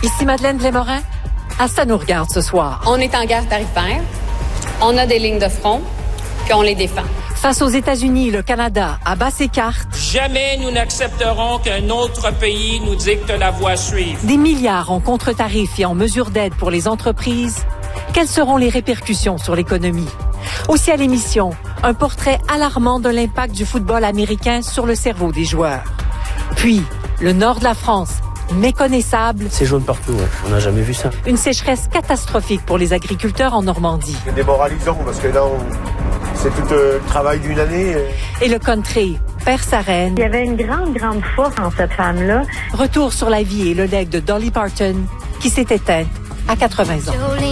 Ici Madeleine Blais-Morin. À ça nous regarde ce soir. On est en guerre tarifaire, on a des lignes de front, puis on les défend. Face aux États-Unis, le Canada abat ses cartes. Jamais nous n'accepterons qu'un autre pays nous dicte la voie à suivre. Des milliards en contre-tarifs et en mesures d'aide pour les entreprises. Quelles seront les répercussions sur l'économie? Aussi à l'émission, un portrait alarmant de l'impact du football américain sur le cerveau des joueurs. Puis, le nord de la France, méconnaissable. C'est jaune partout, ouais. On n'a jamais vu ça. Une sécheresse catastrophique pour les agriculteurs en Normandie. C'est démoralisant parce que là, c'est tout le travail d'une année. Et le country perd sa reine. Il y avait une grande force en cette femme-là. Retour sur la vie et le legs de Dolly Parton, qui s'est éteinte à 80 ans.